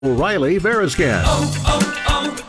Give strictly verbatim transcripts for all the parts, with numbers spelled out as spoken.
O'Reilly Veriscan. Oh,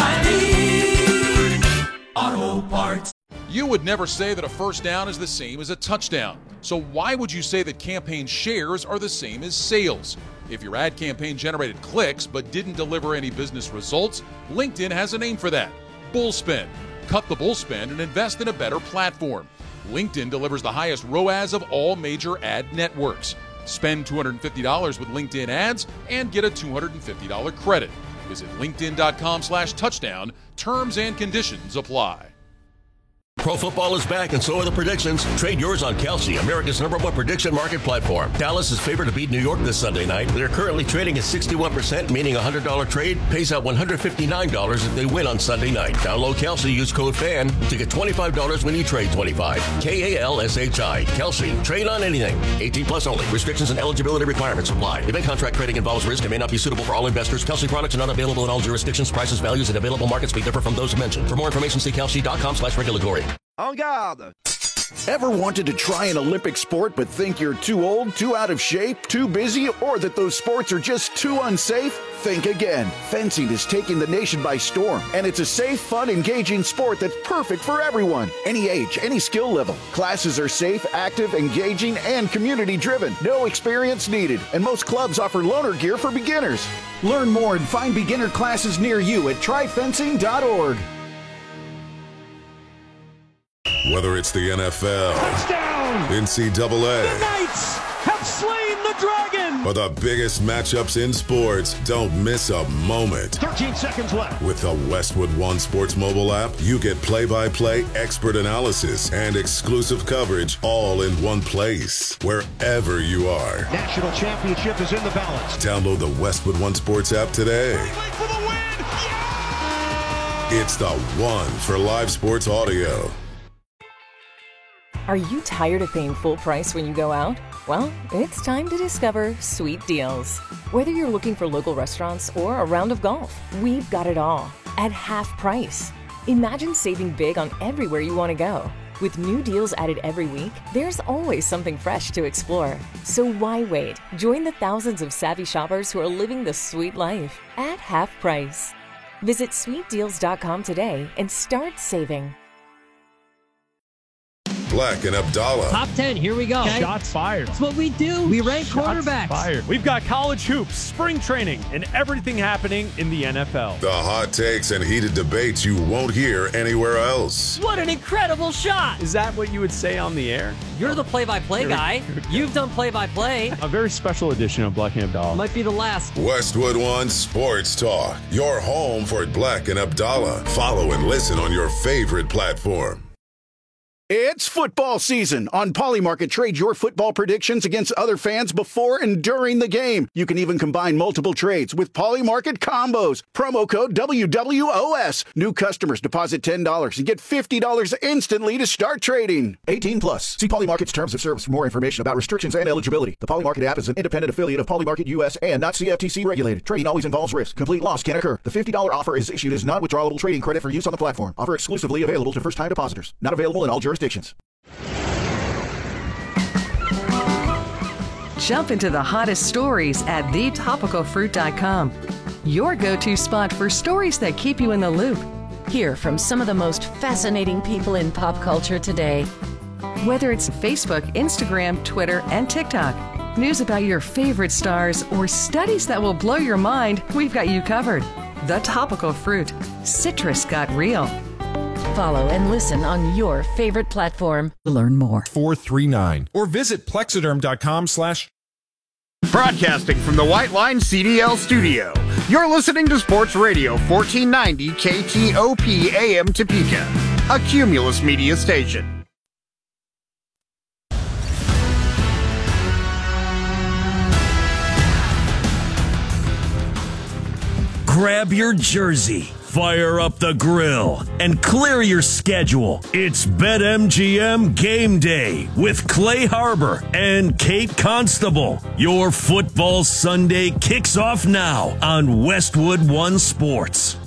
oh, oh, O'Reilly Auto Parts. You would never say that a first down is the same as a touchdown. So why would you say that campaign shares are the same as sales? If your ad campaign generated clicks but didn't deliver any business results, LinkedIn has a name for that: bullspend. Cut the bullspend and invest in a better platform. LinkedIn delivers the highest R O A S of all major ad networks. Spend two hundred fifty dollars with LinkedIn ads and get a two hundred fifty dollars credit. Visit linkedin.com slash touchdown. Terms and conditions apply. Pro football is back, and so are the predictions. Trade yours on Kalshi, America's number one prediction market platform. Dallas is favored to beat New York this Sunday night. They're currently trading at sixty-one percent, meaning a one hundred dollars trade pays out one hundred fifty-nine dollars if they win on Sunday night. Download Kalshi, use code FAN to get twenty-five dollars when you trade twenty-five dollars. K A L S H I. Kalshi. Trade on anything. eighteen plus only. Restrictions and eligibility requirements apply. Event contract trading involves risk and may not be suitable for all investors. Kalshi products are not available in all jurisdictions. Prices, values, and available markets may differ from those mentioned. For more information, see kalshi.com slash regulatory. En garde! Ever wanted to try an Olympic sport but think you're too old, too out of shape, too busy, or that those sports are just too unsafe? Think again. Fencing is taking the nation by storm, and it's a safe, fun, engaging sport that's perfect for everyone. Any age, any skill level. Classes are safe, active, engaging, and community-driven. No experience needed, and most clubs offer loaner gear for beginners. Learn more and find beginner classes near you at try fencing dot org. Whether it's the N F L, touchdown, N C double A, the Knights have slain the dragon, or the biggest matchups in sports, don't miss a moment. thirteen seconds left. With the Westwood One Sports mobile app, you get play-by-play expert analysis and exclusive coverage all in one place, wherever you are. National championship is in the balance. Download the Westwood One Sports app today. For the win. Yeah! It's the one for live sports audio. Are you tired of paying full price when you go out? Well, it's time to discover Sweet Deals. Whether you're looking for local restaurants or a round of golf, we've got it all at half price. Imagine saving big on everywhere you want to go. With new deals added every week, there's always something fresh to explore. So why wait? Join the thousands of savvy shoppers who are living the sweet life at half price. Visit sweet deals dot com today and start saving. Black and Abdallah. Top ten, here we go. Okay. Shots fired. That's what we do. We rank Shots quarterbacks. Fired. We've got college hoops, spring training, and everything happening in the N F L. The hot takes and heated debates you won't hear anywhere else. What an incredible shot. Is that what you would say on the air? You're the play-by-play Here guy. You've done play-by-play. A very special edition of Black and Abdallah. Might be the last. Westwood One Sports Talk. Your home for Black and Abdallah. Follow and listen on your favorite platform. It's football season. On Polymarket, trade your football predictions against other fans before and during the game. You can even combine multiple trades with Polymarket combos. Promo code W W O S. New customers deposit ten dollars and get fifty dollars instantly to start trading. eighteen plus. See Polymarket's terms of service for more information about restrictions and eligibility. The Polymarket app is an independent affiliate of Polymarket U S and not C F T C regulated. Trading always involves risk. Complete loss can occur. The fifty dollars offer is issued as non-withdrawable trading credit for use on the platform. Offer exclusively available to first-time depositors. Not available in all jurisdictions. Jump into the hottest stories at the topical fruit dot com. Your go-to spot for stories that keep you in the loop. Hear from some of the most fascinating people in pop culture today. Whether it's Facebook, Instagram, Twitter, and TikTok, news about your favorite stars, or studies that will blow your mind, we've got you covered. The Topical Fruit. Citrus got real. Follow and listen on your favorite platform. Learn more. four three nine or visit plexiderm dot com slash. Broadcasting from the White Line C D L studio. You're listening to Sports Radio fourteen ninety K T O P A M Topeka, a Cumulus media station. Grab your jersey, fire up the grill, and clear your schedule. It's BetMGM Game Day with Clay Harbor and Kate Constable. Your football Sunday kicks off now on Westwood One Sports.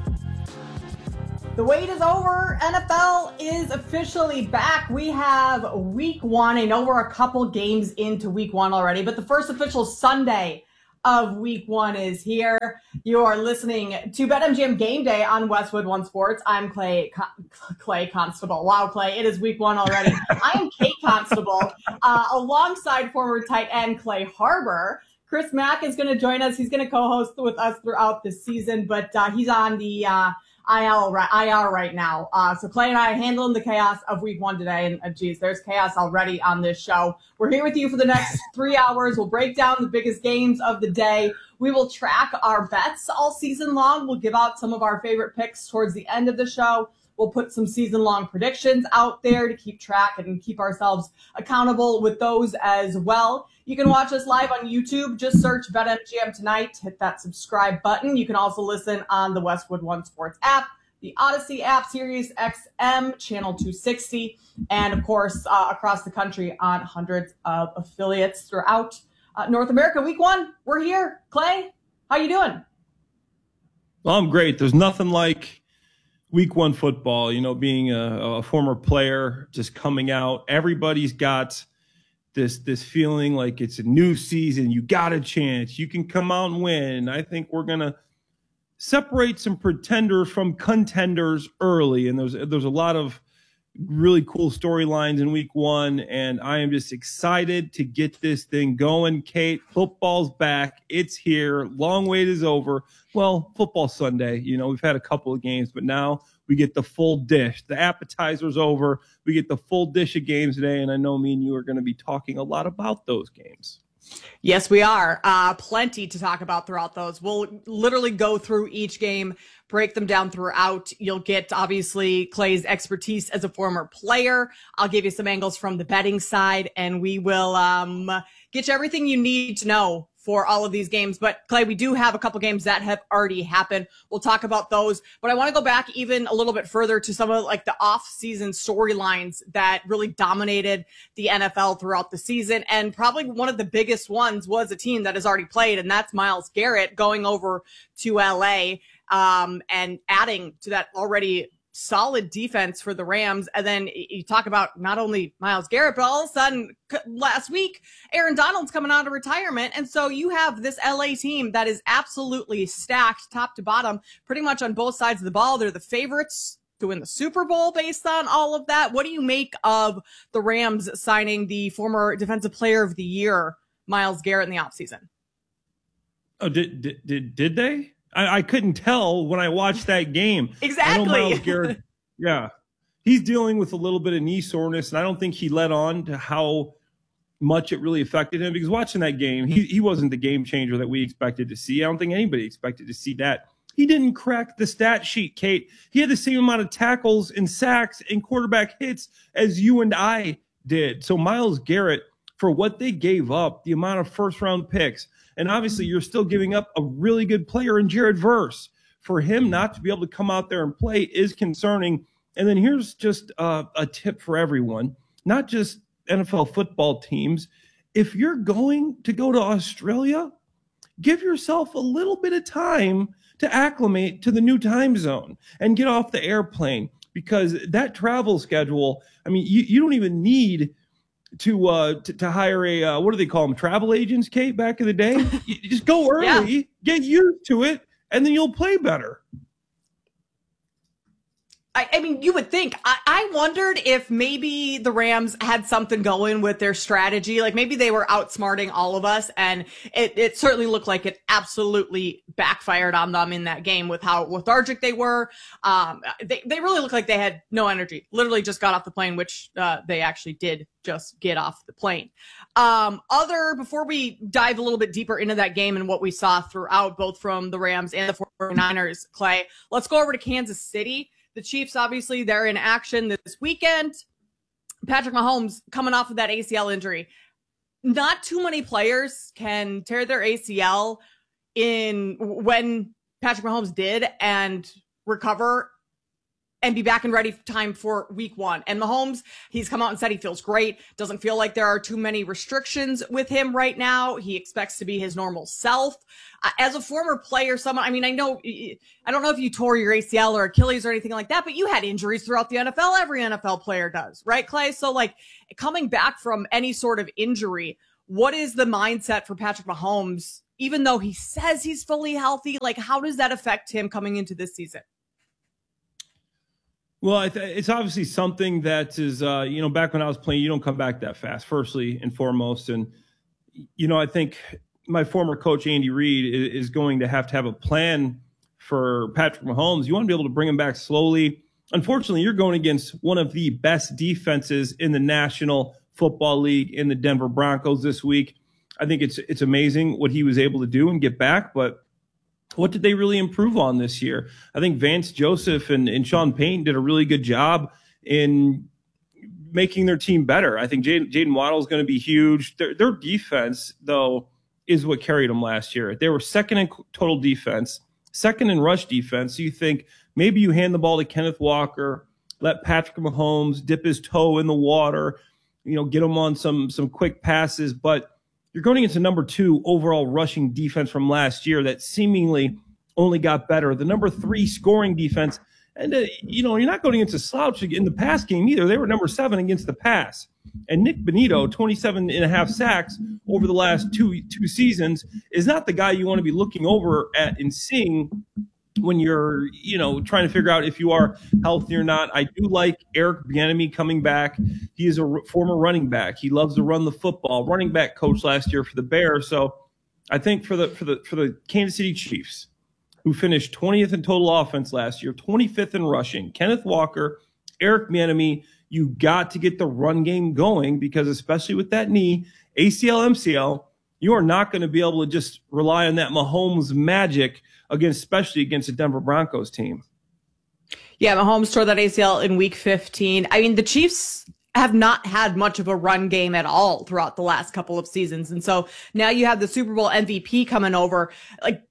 The wait is over. N F L is officially back. We have week one. I know we're a couple games into week one already, but the first official Sunday of week one is here. You are listening to BetMGM Game Day on Westwood One Sports. I'm Clay Con- Clay Constable. Wow, Clay, it is week one already. I am Kate Constable, uh, alongside former tight end Clay Harbor. Chris Mack is going to join us. He's going to co-host with us throughout the season, but uh, he's on the uh, I L I R right now. Uh, so Clay and I are handling the chaos of week one today. And uh, geez, there's chaos already on this show. We're here with you for the next three hours. We'll break down the biggest games of the day. We will track our bets all season long. We'll give out some of our favorite picks towards the end of the show. We'll put some season-long predictions out there to keep track and keep ourselves accountable with those as well. You can watch us live on YouTube. Just search BetMGM Tonight. Hit that subscribe button. You can also listen on the Westwood One Sports app, the Odyssey app, Sirius X M, Channel two sixty, and, of course, uh, across the country on hundreds of affiliates throughout uh, North America. Week one, we're here. Clay, how you doing? Well, I'm great. There's nothing like week one football, you know, being a, a former player, just coming out. Everybody's got this this feeling like it's a new season. You got a chance. You can come out and win. I think we're going to separate some pretenders from contenders early. And there's there's a lot of really cool storylines in week one. And I am just excited to get this thing going. Kate, football's back. It's here. Long wait is over. Well, football Sunday, you know, we've had a couple of games, but now we get the full dish. The appetizer's over. We get the full dish of games today. And I know me and you are going to be talking a lot about those games. Yes, we are. Uh, plenty to talk about throughout those. We'll literally go through each game, break them down throughout. You'll get, obviously, Clay's expertise as a former player. I'll give you some angles from the betting side, and we will um, get you everything you need to know for all of these games. But Clay, we do have a couple games that have already happened. We'll talk about those, but I want to go back even a little bit further to some of like the off-season storylines that really dominated the N F L throughout the season. And probably one of the biggest ones was a team that has already played, and that's Myles Garrett going over to L A um, and adding to that already solid defense for the Rams. And then you talk about not only Myles Garrett, but all of a sudden last week, Aaron Donald's coming out of retirement. And so you have this L A team that is absolutely stacked top to bottom, pretty much on both sides of the ball. They're the favorites to win the Super Bowl based on all of that. What do you make of the Rams signing the former Defensive Player of the Year, Myles Garrett, in the offseason? Oh, did, did, did, did they? I, I couldn't tell when I watched that game. Exactly. I know Myles Garrett, yeah, he's dealing with a little bit of knee soreness, and I don't think he let on to how much it really affected him, because watching that game, he, he wasn't the game changer that we expected to see. I don't think anybody expected to see that. He didn't crack the stat sheet, Kate. He had the same amount of tackles and sacks and quarterback hits as you and I did. So Myles Garrett, for what they gave up, the amount of first-round picks, and obviously you're still giving up a really good player in Jared Verse. For him not to be able to come out there and play is concerning. And then here's just uh, a tip for everyone, not just N F L football teams. If you're going to go to Australia, give yourself a little bit of time to acclimate to the new time zone and get off the airplane, because that travel schedule, I mean, you, you don't even need to, uh, to to hire a, uh, what do they call them, travel agents, Kate, back in the day? You just go early, yeah. Get used to it, and then you'll play better. I, I mean, you would think. I, I wondered if maybe the Rams had something going with their strategy. Like maybe they were outsmarting all of us, and it, it certainly looked like it absolutely backfired on them in that game with how lethargic they were. Um, they, they really looked like they had no energy. Literally just got off the plane, which uh, they actually did just get off the plane. Um, other, before we dive a little bit deeper into that game and what we saw throughout, both from the Rams and the 49ers, Clay, let's go over to Kansas City. The Chiefs, obviously, they're in action this weekend. Patrick Mahomes coming off of that A C L injury. Not too many players can tear their A C L in when Patrick Mahomes did and recover and be back and ready time for week one. And Mahomes, he's come out and said he feels great. Doesn't feel like there are too many restrictions with him right now. He expects to be his normal self. Uh, as a former player, someone, I mean, I know, I don't know if you tore your A C L or Achilles or anything like that, but you had injuries throughout the N F L. Every N F L player does, right, Clay? So like coming back from any sort of injury, what is the mindset for Patrick Mahomes even though he says he's fully healthy? Like, how does that affect him coming into this season? Well, it's obviously something that is, uh, you know, back when I was playing, you don't come back that fast, firstly and foremost. And, you know, I think my former coach, Andy Reid, is going to have to have a plan for Patrick Mahomes. You want to be able to bring him back slowly. Unfortunately, you're going against one of the best defenses in the National Football League in the Denver Broncos this week. I think it's it's amazing what he was able to do and get back, but what did they really improve on this year? I think Vance Joseph and, and Sean Payton did a really good job in making their team better. I think Jaden, Jaden Waddle is going to be huge. Their, their defense, though, is what carried them last year. They were second in total defense, second in rush defense. So you think maybe you hand the ball to Kenneth Walker, let Patrick Mahomes dip his toe in the water, you know, get him on some some quick passes, but you're going against a number two overall rushing defense from last year that seemingly only got better. The number three scoring defense. And, uh, you know, you're not going against a slouch in the pass game either. They were number seven against the pass. And Nick Bonito, twenty-seven and a half sacks over the last two two seasons, is not the guy you want to be looking over at and seeing when you're, you know, trying to figure out if you are healthy or not. I do like Eric Bieniemy coming back. He is a r- former running back. He loves to run the football. Running back coach last year for the Bears. So I think for the for the for the Kansas City Chiefs, who finished twentieth in total offense last year, twenty-fifth in rushing, Kenneth Walker, Eric Bieniemy, you got to get the run game going because especially with that knee, A C L, M C L, you are not going to be able to just rely on that Mahomes magic against, especially against a Denver Broncos team. Yeah, Mahomes tore that A C L in week fifteen. I mean, the Chiefs have not had much of a run game at all throughout the last couple of seasons. And so now you have the Super Bowl M V P coming over. Like,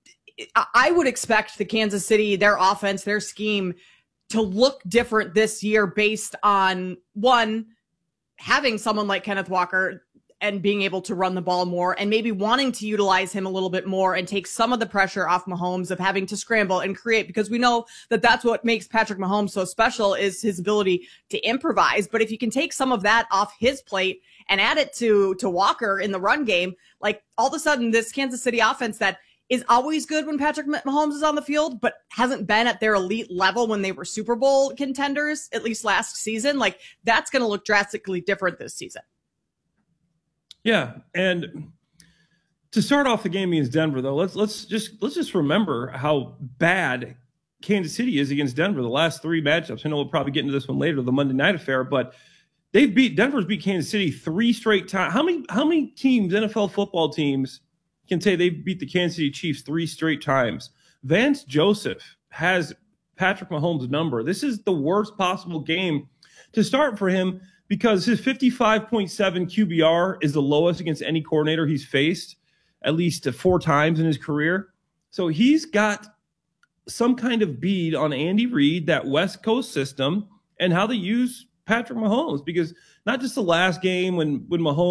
I would expect the Kansas City, their offense, their scheme to look different this year based on, one, having someone like Kenneth Walker and being able to run the ball more and maybe wanting to utilize him a little bit more and take some of the pressure off Mahomes of having to scramble and create, because we know that that's what makes Patrick Mahomes so special is his ability to improvise. But if you can take some of that off his plate and add it to, to Walker in the run game, like all of a sudden this Kansas City offense that is always good when Patrick Mahomes is on the field, but hasn't been at their elite level when they were Super Bowl contenders, at least last season, like that's going to look drastically different this season. Yeah, and to start off the game against Denver, though, let's let's just let's just remember how bad Kansas City is against Denver. The last three matchups. I know we'll probably get into this one later, the Monday night affair, but they've beat Denver's beat Kansas City three straight times. How many how many teams, N F L football teams, can say they beat the Kansas City Chiefs three straight times? Vance Joseph has Patrick Mahomes' number. This is the worst possible game to start for him, because his fifty-five point seven Q B R is the lowest against any coordinator he's faced, at least four times in his career. So he's got some kind of bead on Andy Reid, that West Coast system, and how they use Patrick Mahomes. Because not just the last game when, when Mahomes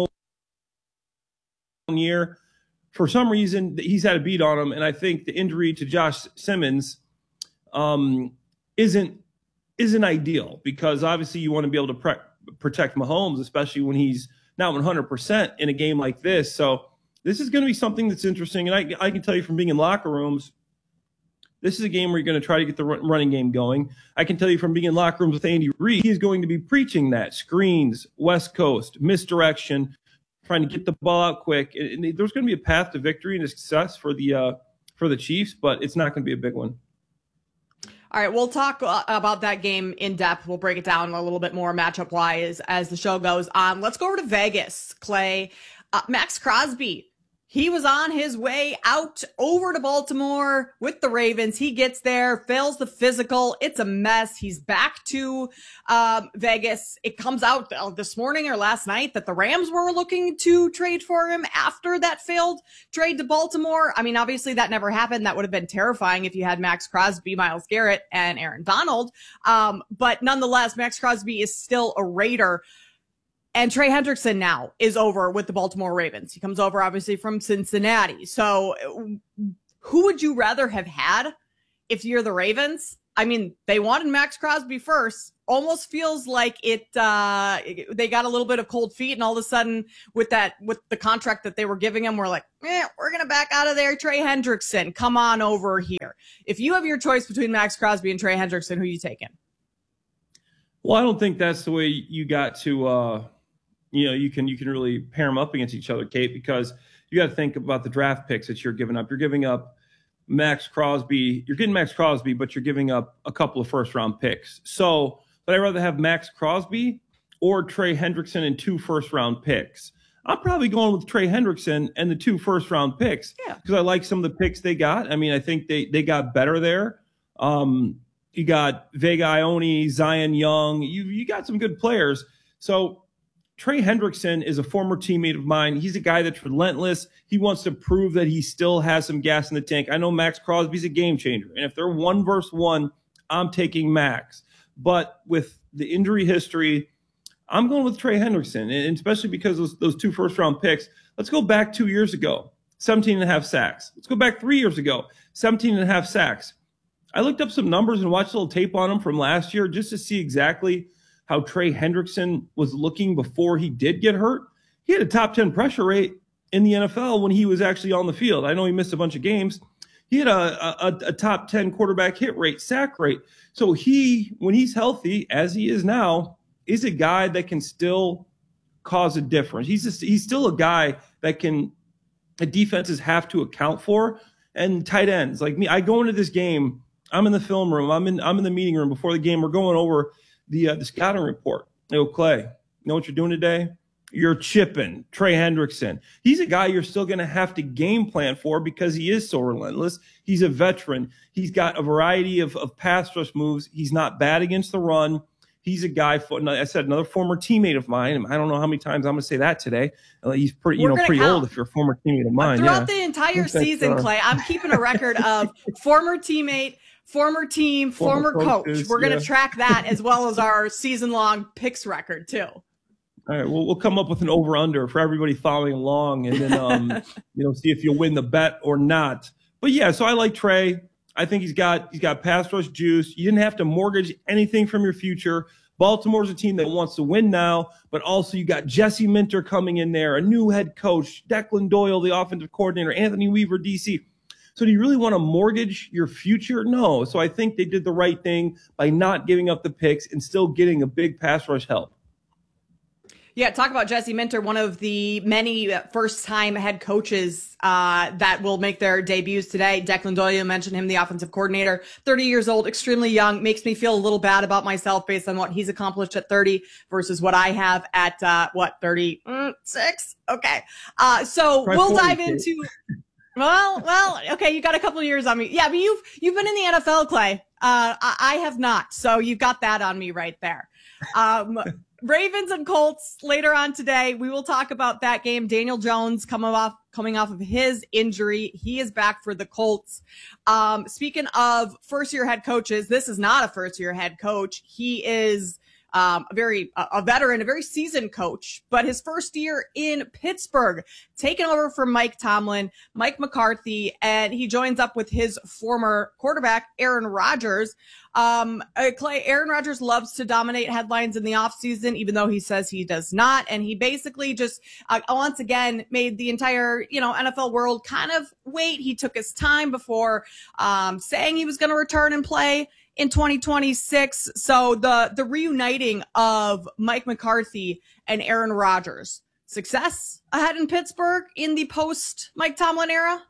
year, for some reason he's had a beat on him. And I think the injury to Josh Simmons um, isn't isn't ideal, because obviously you want to be able to pre- protect Mahomes, especially when he's not one hundred percent in a game like this. So this is going to be something that's interesting. And I, I can tell you from being in locker rooms, this is a game where you're going to try to get the running game going. I can tell you from being in locker rooms with Andy Reid, he's going to be preaching that. Screens, West Coast, misdirection, trying to get the ball out quick. And there's going to be a path to victory and success for the uh, for the Chiefs, but it's not going to be a big one. All right, we'll talk uh, about that game in depth. We'll break it down a little bit more matchup-wise as the show goes on. Let's go over to Vegas, Clay. Uh, Max Crosby, he was on his way out over to Baltimore with the Ravens. He gets there, fails the physical. It's a mess. He's back to um, Vegas. It comes out uh, this morning or last night that the Rams were looking to trade for him after that failed trade to Baltimore. I mean, obviously that never happened. That would have been terrifying if you had Max Crosby, Myles Garrett, and Aaron Donald. Um, but nonetheless, Max Crosby is still a Raider. And Trey Hendrickson now is over with the Baltimore Ravens. He comes over, obviously, from Cincinnati. So who would you rather have had if you're the Ravens? I mean, they wanted Max Crosby first. Almost feels like it, uh, they got a little bit of cold feet, and all of a sudden with that, with the contract that they were giving him, we're like, eh, we're going to back out of there. Trey Hendrickson, come on over here. If you have your choice between Max Crosby and Trey Hendrickson, who are you taking? Well, I don't think that's the way you got to, uh, you know, you can, you can really pair them up against each other, Kate, because you got to think about the draft picks that you're giving up. You're giving up Max Crosby. You're getting Max Crosby, but you're giving up a couple of first round picks. So, but I'd rather have Max Crosby or Trey Hendrickson and two first round picks. I'm probably going with Trey Hendrickson and the two first round picks because yeah. I like some of the picks they got. I mean, I think they, they got better there. Um, you got Vega Ione, Zion Young. You, you got some good players. So Trey Hendrickson is a former teammate of mine. He's a guy that's relentless. He wants to prove that he still has some gas in the tank. I know Max Crosby's a game changer. And if they're one versus one, I'm taking Max. But with the injury history, I'm going with Trey Hendrickson, and especially because those, those two first-round picks. Let's go back two years ago, seventeen and a half sacks. Let's go back three years ago, seventeen and a half sacks. I looked up some numbers and watched a little tape on him from last year just to see exactly how Trey Hendrickson was looking before he did get hurt. He had a top ten pressure rate in the N F L when he was actually on the field. I know he missed a bunch of games. He had a, a, a top ten quarterback hit rate, sack rate. So he, when he's healthy, as he is now, is a guy that can still cause a difference. He's just, he's still a guy that can, the defenses have to account for. And tight ends, like me, I go into this game, I'm in the film room, I'm in I'm in the meeting room before the game. We're going over the uh, the scouting report. I go, Clay, you know what you're doing today? You're chipping Trey Hendrickson. He's a guy you're still going to have to game plan for because he is so relentless. He's a veteran. He's got a variety of, of pass rush moves. He's not bad against the run. He's a guy, I said, another former teammate of mine. I don't know how many times I'm going to say that today. He's pretty, you We're know, pretty count. old if you're a former teammate of mine. Throughout yeah. the entire season, uh, Clay, I'm keeping a record of former teammate, former team, former, former coach. Coaches, We're going to yeah. track that as well as our season-long picks record, too. All right, well, we'll come up with an over-under for everybody following along, and then um, you know, see if you'll win the bet or not. But yeah, so I like Trey. I think he's got he's got pass rush juice. You didn't have to mortgage anything from your future. Baltimore's a team that wants to win now, but also you got Jesse Minter coming in there, a new head coach, Declan Doyle, the offensive coordinator, Anthony Weaver, D C. So do you really want to mortgage your future? No. So I think they did the right thing by not giving up the picks and still getting a big pass rush help. Yeah, talk about Jesse Minter, one of the many first-time head coaches uh, that will make their debuts today. Declan Doyle, mentioned him, the offensive coordinator, thirty years old, extremely young, makes me feel a little bad about myself based on what he's accomplished at thirty versus what I have at, uh, what, thirty-six? Okay. Uh, so Try we'll dive into – well, well, okay, you got a couple of years on me. Yeah, but you've you've been in the N F L, Clay. Uh, I, I have not, so you've got that on me right there. Um Ravens and Colts later on today. We will talk about that game. Daniel Jones coming off coming off of his injury. He is back for the Colts. Um, speaking of first-year head coaches, this is not a first-year head coach. He is um, a very a veteran, a very seasoned coach, but his first year in Pittsburgh, taking over from Mike Tomlin, Mike McCarthy, and he joins up with his former quarterback, Aaron Rodgers. Um, uh, Clay, Aaron Rodgers loves to dominate headlines in the offseason, even though he says he does not. And he basically just, uh, once again, made the entire, you know, N F L world kind of wait. He took his time before, um, saying he was going to return and play in twenty twenty-six. So the, the reuniting of Mike McCarthy and Aaron Rodgers, success ahead in Pittsburgh in the post Mike Tomlin era?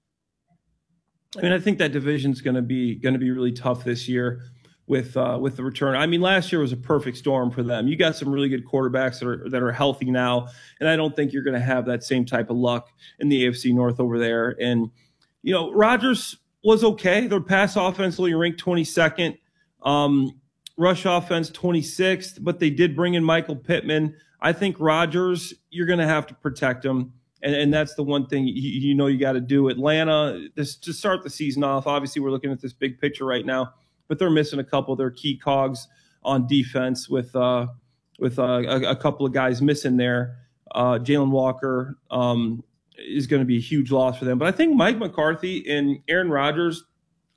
I mean, I think that division's going to be going to be really tough this year with uh, with the return. I mean, last year was a perfect storm for them. You got some really good quarterbacks that are that are healthy now, and I don't think you're going to have that same type of luck in the A F C North over there. And you know, Rodgers was okay. Their pass offense only ranked twenty-second, um, rush offense twenty-sixth, but they did bring in Michael Pittman. I think Rodgers, you're going to have to protect him. And, and that's the one thing you, you know you got to do. Atlanta, this, to start the season off, obviously we're looking at this big picture right now, but they're missing a couple of their key cogs on defense with uh, with uh, a, a couple of guys missing there. Uh, Jalen Walker um, is going to be a huge loss for them. But I think Mike McCarthy and Aaron Rodgers,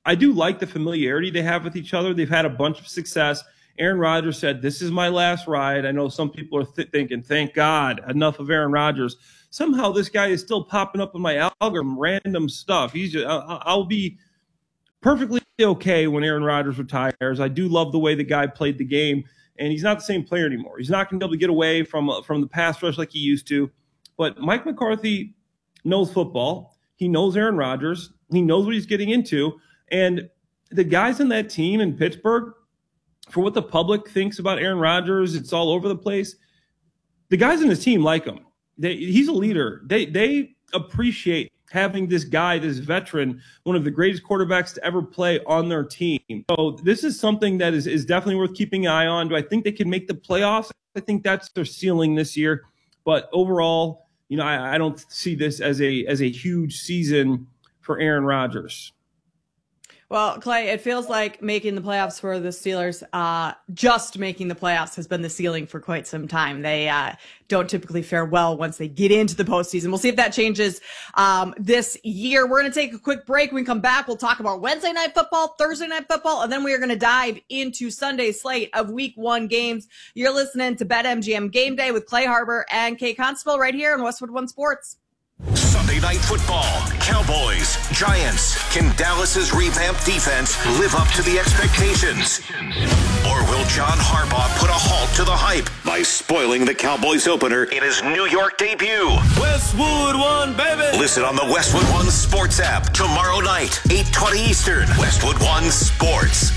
I do like the familiarity they have with each other. They've had a bunch of success. Aaron Rodgers said, this is my last ride. I know some people are th- thinking, thank God, enough of Aaron Rodgers. Somehow this guy is still popping up in my algorithm, random stuff. He's just, I'll be perfectly okay when Aaron Rodgers retires. I do love the way the guy played the game, and he's not the same player anymore. He's not going to be able to get away from, from the pass rush like he used to. But Mike McCarthy knows football. He knows Aaron Rodgers. He knows what he's getting into. And the guys in that team in Pittsburgh, for what the public thinks about Aaron Rodgers, it's all over the place. The guys in his team like him. They, he's a leader. They they appreciate having this guy, this veteran, one of the greatest quarterbacks to ever play on their team. So this is something that is, is definitely worth keeping an eye on. Do I think they can make the playoffs? I think that's their ceiling this year. But overall, you know, I, I don't see this as a as a huge season for Aaron Rodgers. Well, Clay, it feels like making the playoffs for the Steelers, uh, just making the playoffs has been the ceiling for quite some time. They uh, don't typically fare well once they get into the postseason. We'll see if that changes um, this year. We're going to take a quick break. When we come back, we'll talk about Wednesday night football, Thursday night football, and then we are going to dive into Sunday's slate of week one games. You're listening to BetMGM Game Day with Clay Harbor and Kate Constable right here on Westwood One Sports. Sunday Night Football, Cowboys, Giants. Can Dallas's revamped defense live up to the expectations? Or will John Harbaugh put a halt to the hype by spoiling the Cowboys opener in his New York debut? Westwood One, baby! Listen on the Westwood One Sports app tomorrow night, eight twenty Eastern. Westwood One Sports.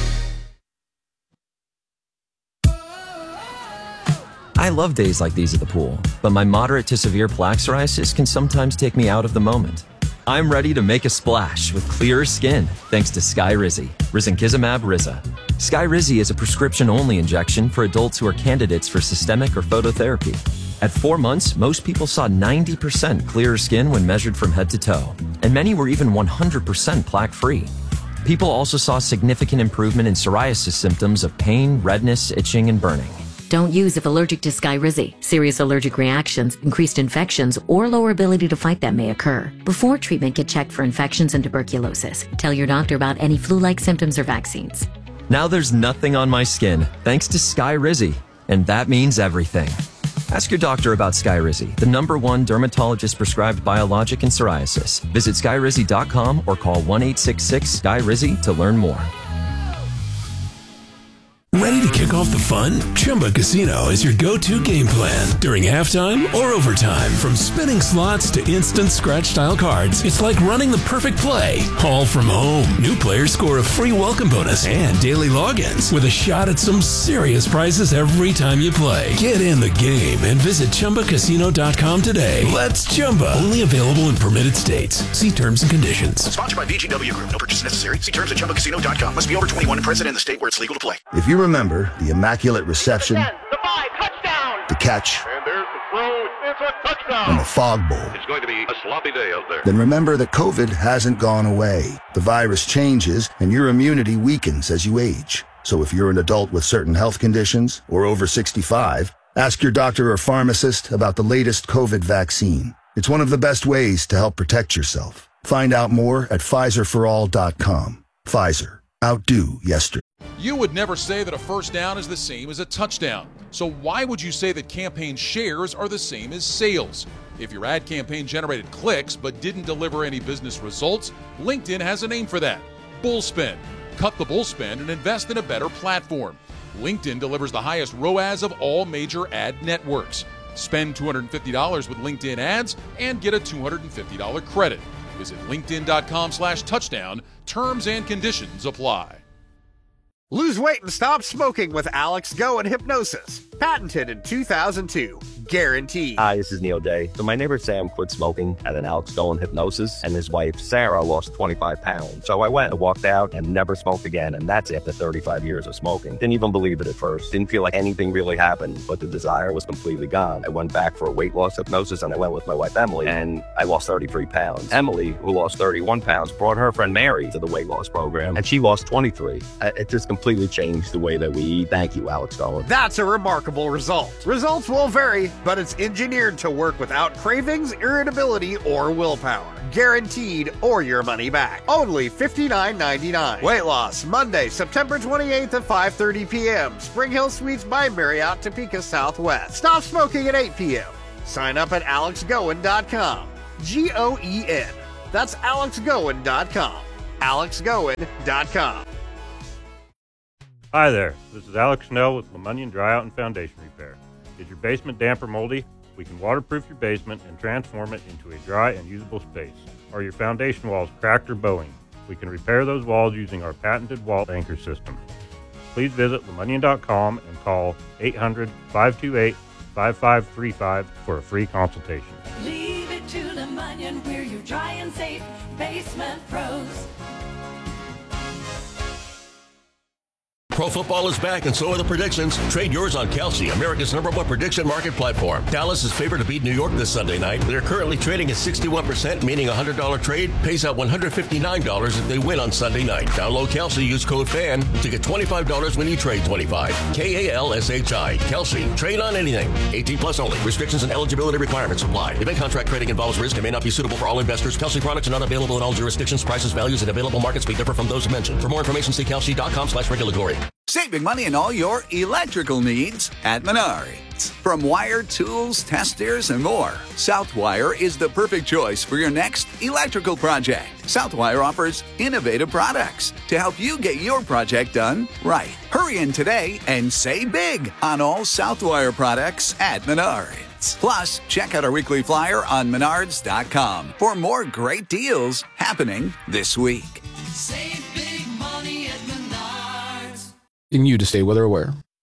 I love days like these at the pool, but my moderate to severe plaque psoriasis can sometimes take me out of the moment. I'm ready to make a splash with clearer skin thanks to Skyrizi, risankizumab Riza. Skyrizi is a prescription-only injection for adults who are candidates for systemic or phototherapy. At four months, most people saw ninety percent clearer skin when measured from head to toe, and many were even one hundred percent plaque-free. People also saw significant improvement in psoriasis symptoms of pain, redness, itching, and burning. Don't use if allergic to Skyrizi. Serious allergic reactions, increased infections, or lower ability to fight them may occur. Before treatment, get checked for infections and tuberculosis. Tell your doctor about any flu-like symptoms or vaccines. Now there's nothing on my skin thanks to Skyrizi, and that means everything. Ask your doctor about Skyrizi, the number one dermatologist-prescribed biologic in psoriasis. Visit skyrizi dot com or call one eight six six Skyrizi to learn more. Ready to kick off the fun? Chumba Casino is your go-to game plan. During halftime or overtime, from spinning slots to instant scratch-style cards, it's like running the perfect play, all from home. New players score a free welcome bonus and daily logins with a shot at some serious prizes every time you play. Get in the game and visit Chumba Casino dot com today. Let's Chumba. Only available in permitted states. See terms and conditions. Sponsored by V G W Group. No purchase necessary. See terms at Chumba Casino dot com. Must be over twenty-one and present in the state where it's legal to play. If you remember the immaculate reception, ten, the five, touchdown, the catch, and there's the throw, it's a touchdown, and the fog bowl, it's going to be a sloppy day out there. Then remember that COVID hasn't gone away. The virus changes, and your immunity weakens as you age. So if you're an adult with certain health conditions or over sixty-five, ask your doctor or pharmacist about the latest COVID vaccine. It's one of the best ways to help protect yourself. Find out more at Pfizer for all dot com. Pfizer. Outdo yesterday. You would never say that a first down is the same as a touchdown. So why would you say that campaign shares are the same as sales? If your ad campaign generated clicks but didn't deliver any business results, LinkedIn has a name for that. Bullspend. Cut the bullspend and invest in a better platform. LinkedIn delivers the highest R O A S of all major ad networks. Spend two hundred fifty dollars with LinkedIn ads and get a two hundred fifty dollars credit. Visit linkedin dot com slash touchdown. Terms and conditions apply. Lose weight and stop smoking with Alex Go and Hypnosis. Patented in two thousand two. Guaranteed. Hi, this is Neil Day. So my neighbor Sam quit smoking at an Alex Go and Hypnosis, and his wife Sarah lost twenty-five pounds. So I went and walked out and never smoked again, and that's after thirty-five years of smoking. Didn't even believe it at first. Didn't feel like anything really happened, but the desire was completely gone. I went back for a weight loss hypnosis, and I went with my wife Emily, and I lost thirty-three pounds. Emily, who lost thirty-one pounds, brought her friend Mary to the weight loss program, and she lost twenty-three. It just completely changed the way that we eat. Thank you, Alex Gowen. That's a remarkable result. Results will vary, but it's engineered to work without cravings, irritability, or willpower. Guaranteed or your money back. Only fifty-nine ninety-nine. Weight loss, Monday, September twenty-eighth at five thirty p.m. Spring Hill Suites by Marriott, Topeka Southwest. Stop smoking at eight p.m. Sign up at alex gowen dot com. G O E N. That's alex gowen dot com. alex gowen dot com. Hi there, this is Alex Snell with Lemunion Dry Out and Foundation Repair. Is your basement damp or moldy? We can waterproof your basement and transform it into a dry and usable space. Are your foundation walls cracked or bowing? We can repair those walls using our patented wall anchor system. Please visit lemunion dot com and call eight hundred, five two eight, five five three five for a free consultation. Leave it to Lemunion, we're your dry and safe basement pros. Pro football is back, and so are the predictions. Trade yours on Kelsey, America's number one prediction market platform. Dallas is favored to beat New York this Sunday night. They're currently trading at sixty-one percent, meaning a one hundred dollars trade pays out one hundred fifty-nine dollars if they win on Sunday night. Download Kelsey, use code FAN to get twenty-five dollars when you trade twenty-five dollars. K A L S H I. Kelsey. Trade on anything. eighteen plus only. Restrictions and eligibility requirements apply. Event contract trading involves risk and may not be suitable for all investors. Kelsey products are not available in all jurisdictions. Prices, values, and available markets may differ from those mentioned. For more information, see kelsey dot com slash regulatory. Saving money on all your electrical needs at Menards. From wire, tools, testers, and more, Southwire is the perfect choice for your next electrical project. Southwire offers innovative products to help you get your project done right. Hurry in today and save big on all Southwire products at Menards. Plus, check out our weekly flyer on menards dot com for more great deals happening this week. Save big money at Menards. You to stay weather aware.